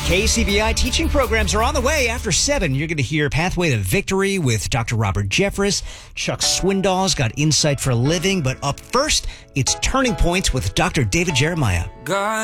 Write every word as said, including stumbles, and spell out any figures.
K C B I teaching programs are on the way. After seven, you're going to hear Pathway to Victory with Doctor Robert Jeffress. Chuck Swindoll's got Insight for Living. But up first, it's Turning Points with Doctor David Jeremiah. God.